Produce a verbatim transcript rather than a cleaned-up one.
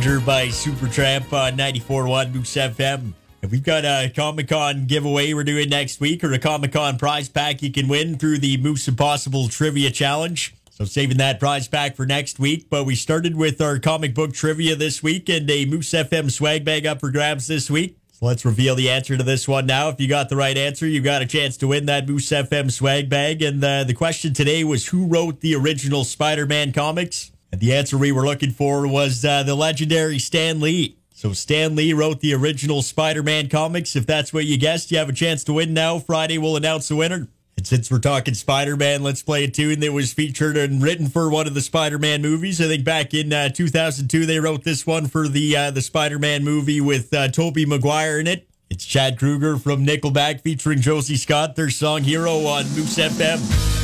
Danger by Supertramp on ninety-four point one Moose F M. And we've got a Comic-Con giveaway we're doing next week, or a Comic-Con prize pack you can win through the Moose Impossible Trivia Challenge. So saving that prize pack for next week. But we started with our comic book trivia this week, and a Moose F M swag bag up for grabs this week. So let's reveal the answer to this one now. If you got the right answer, you got a chance to win that Moose F M swag bag. And uh, the question today was, who wrote the original Spider-Man comics? And the answer we were looking for was uh, the legendary Stan Lee. So Stan Lee wrote the original Spider-Man comics. If that's what you guessed, you have a chance to win now. Friday, we'll announce the winner. And since we're talking Spider-Man, let's play a tune that was featured and written for one of the Spider-Man movies. I think back in uh, two thousand two, they wrote this one for the uh, the Spider-Man movie with uh, Tobey Maguire in it. It's Chad Kroeger from Nickelback featuring Josie Scott, their song Hero on Moose F M.